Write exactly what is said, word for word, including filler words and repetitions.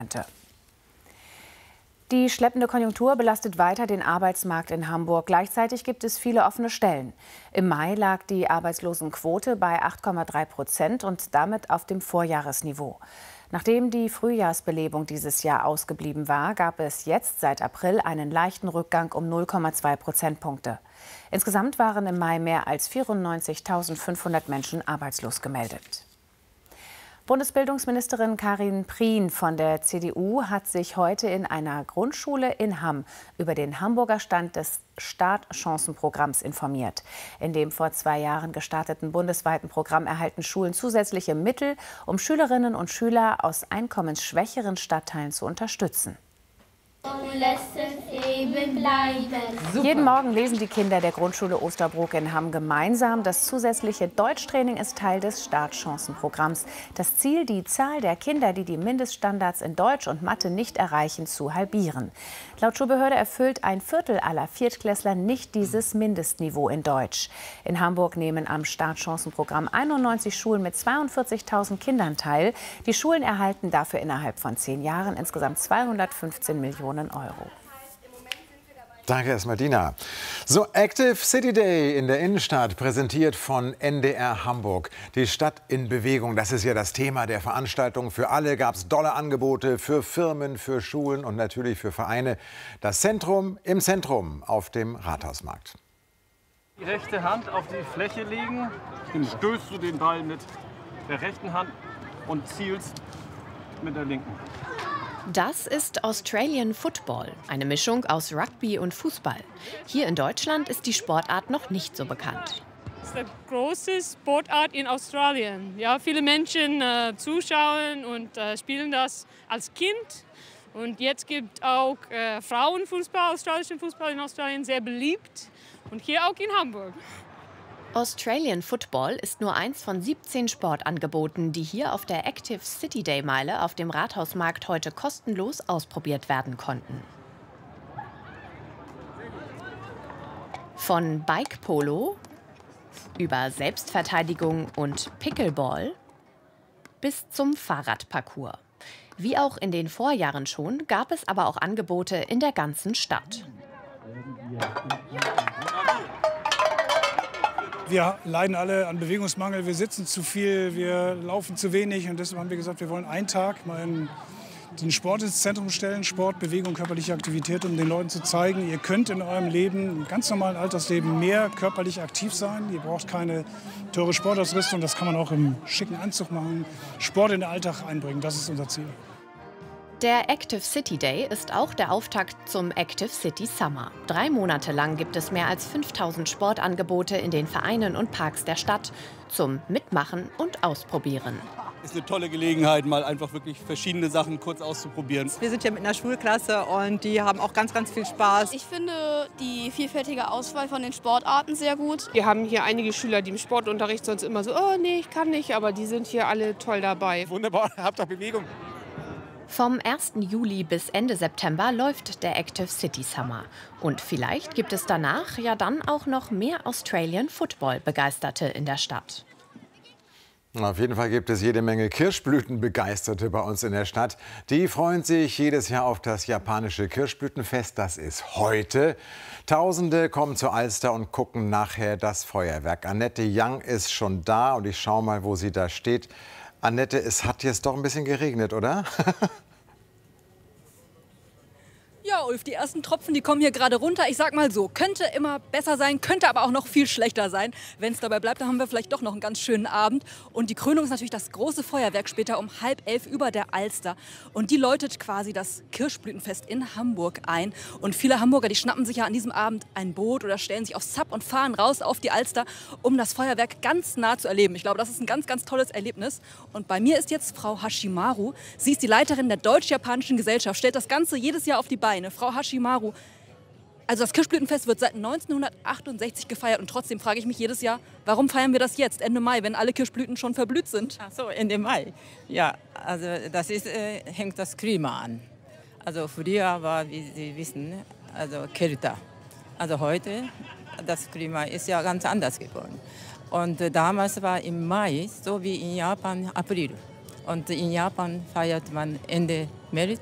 Die schleppende Konjunktur belastet weiter den Arbeitsmarkt in Hamburg. Gleichzeitig gibt es viele offene Stellen. Im Mai lag die Arbeitslosenquote bei acht Komma drei Prozent und damit auf dem Vorjahresniveau. Nachdem die Frühjahrsbelebung dieses Jahr ausgeblieben war, gab es jetzt seit April einen leichten Rückgang um null Komma zwei Prozentpunkte. Insgesamt waren im Mai mehr als vierundneunzigtausendfünfhundert Menschen arbeitslos gemeldet. Bundesbildungsministerin Karin Prien von der C D U hat sich heute in einer Grundschule in Hamm über den Hamburger Stand des Startchancenprogramms informiert. In dem vor zwei Jahren gestarteten bundesweiten Programm erhalten Schulen zusätzliche Mittel, um Schülerinnen und Schüler aus einkommensschwächeren Stadtteilen zu unterstützen. Jeden Morgen lesen die Kinder der Grundschule Osterbrook in Hamm gemeinsam. Das zusätzliche Deutschtraining ist Teil des Startchancenprogramms. Das Ziel, die Zahl der Kinder, die die Mindeststandards in Deutsch und Mathe nicht erreichen, zu halbieren. Laut Schulbehörde erfüllt ein Viertel aller Viertklässler nicht dieses Mindestniveau in Deutsch. In Hamburg nehmen am Startchancenprogramm einundneunzig Schulen mit zweiundvierzigtausend Kindern teil. Die Schulen erhalten dafür innerhalb von zehn Jahren insgesamt zweihundertfünfzehn Millionen Euro. Danke erstmal, Dina. So, Active City Day in der Innenstadt, präsentiert von N D R Hamburg. Die Stadt in Bewegung, das ist ja das Thema der Veranstaltung. Für alle gab es tolle Angebote, für Firmen, für Schulen und natürlich für Vereine. Das Zentrum im Zentrum auf dem Rathausmarkt. Die rechte Hand auf die Fläche legen, dann stößt du den Ball mit der rechten Hand und zielst mit der linken. Das ist Australian Football, eine Mischung aus Rugby und Fußball. Hier in Deutschland ist die Sportart noch nicht so bekannt. Es ist eine große Sportart in Australien. Ja, viele Menschen äh, zuschauen und äh, spielen das als Kind. Und jetzt gibt auch äh, Frauenfußball, australischen Fußball in Australien sehr beliebt. Und hier auch in Hamburg. Australian Football ist nur eins von siebzehn Sportangeboten, die hier auf der Active City Day Meile auf dem Rathausmarkt heute kostenlos ausprobiert werden konnten. Von Bike Polo über Selbstverteidigung und Pickleball bis zum Fahrradparcours. Wie auch in den Vorjahren schon, gab es aber auch Angebote in der ganzen Stadt. Wir leiden alle an Bewegungsmangel, wir sitzen zu viel, wir laufen zu wenig und deshalb haben wir gesagt, wir wollen einen Tag mal in den Sport ins Zentrum stellen, Sport, Bewegung, körperliche Aktivität, um den Leuten zu zeigen, ihr könnt in eurem Leben, im ganz normalen Alltagsleben, mehr körperlich aktiv sein. Ihr braucht keine teure Sportausrüstung, das kann man auch im schicken Anzug machen. Sport in den Alltag einbringen, das ist unser Ziel. Der Active City Day ist auch der Auftakt zum Active City Summer. Drei Monate lang gibt es mehr als fünftausend Sportangebote in den Vereinen und Parks der Stadt zum Mitmachen und Ausprobieren. Es ist eine tolle Gelegenheit, mal einfach wirklich verschiedene Sachen kurz auszuprobieren. Wir sind hier mit einer Schulklasse und die haben auch ganz, ganz viel Spaß. Ich finde die vielfältige Auswahl von den Sportarten sehr gut. Wir haben hier einige Schüler, die im Sportunterricht sonst immer so, oh nee, ich kann nicht, aber die sind hier alle toll dabei. Wunderbar, habt auch Bewegung. Vom ersten Juli bis Ende September läuft der Active City Summer. Und vielleicht gibt es danach ja dann auch noch mehr Australian Football-Begeisterte in der Stadt. Auf jeden Fall gibt es jede Menge Kirschblütenbegeisterte bei uns in der Stadt. Die freuen sich jedes Jahr auf das japanische Kirschblütenfest. Das ist heute. Tausende kommen zur Alster und gucken nachher das Feuerwerk. Annette Young ist schon da und ich schaue mal, wo sie da steht. Annette, es hat jetzt doch ein bisschen geregnet, oder? Ja, Ulf, die ersten Tropfen, die kommen hier gerade runter. Ich sag mal so, könnte immer besser sein, könnte aber auch noch viel schlechter sein. Wenn es dabei bleibt, dann haben wir vielleicht doch noch einen ganz schönen Abend. Und die Krönung ist natürlich das große Feuerwerk später um halb elf über der Alster. Und die läutet quasi das Kirschblütenfest in Hamburg ein. Und viele Hamburger, die schnappen sich ja an diesem Abend ein Boot oder stellen sich aufs Sub und fahren raus auf die Alster, um das Feuerwerk ganz nah zu erleben. Ich glaube, das ist ein ganz, ganz tolles Erlebnis. Und bei mir ist jetzt Frau Hashimaru. Sie ist die Leiterin der Deutsch-Japanischen Gesellschaft, stellt das Ganze jedes Jahr auf die Beine. Frau Hashimaru, also das Kirschblütenfest wird seit neunzehnhundertachtundsechzig gefeiert und trotzdem frage ich mich jedes Jahr, warum feiern wir das jetzt, Ende Mai, wenn alle Kirschblüten schon verblüht sind? Ach so, Ende Mai. Ja, also das ist, äh, hängt das Klima an. Also früher war, wie Sie wissen, also kälter. Also heute, das Klima ist ja ganz anders geworden. Und äh, damals war im Mai, so wie in Japan, April. Und in Japan feiert man Ende März